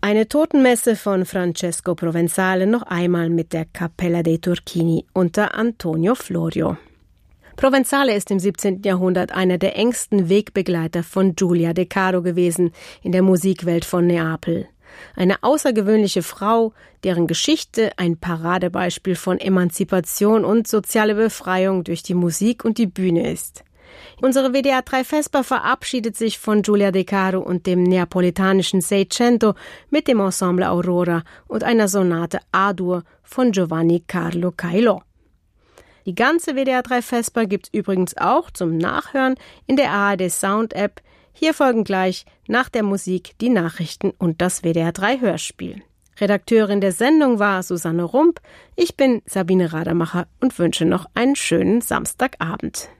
Eine Totenmesse von Francesco Provenzale noch einmal mit der Cappella dei Turchini unter Antonio Florio. Provenzale ist im 17. Jahrhundert einer der engsten Wegbegleiter von Giulia De Caro gewesen in der Musikwelt von Neapel. Eine außergewöhnliche Frau, deren Geschichte ein Paradebeispiel von Emanzipation und soziale Befreiung durch die Musik und die Bühne ist. Unsere WDR 3 Vesper verabschiedet sich von Giulia De Caro und dem neapolitanischen Seicento mit dem Ensemble Aurora und einer Sonate A-Dur von Giovanni Carlo Cailò. Die ganze WDR 3 Vesper gibt's übrigens auch zum Nachhören in der ARD Sound App. Hier folgen gleich nach der Musik die Nachrichten und das WDR 3 Hörspiel. Redakteurin der Sendung war Susanne Rump. Ich bin Sabine Radermacher und wünsche noch einen schönen Samstagabend.